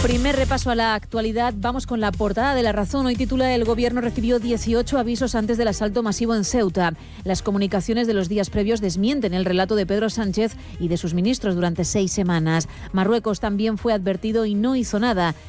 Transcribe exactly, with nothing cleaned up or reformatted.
Primer repaso a la actualidad. Vamos con la portada de La Razón. Hoy titula: el gobierno recibió dieciocho avisos antes del asalto masivo en Ceuta. Las comunicaciones de los días previos desmienten el relato de Pedro Sánchez y de sus ministros durante seis semanas. Marruecos también fue advertido y no hizo nada.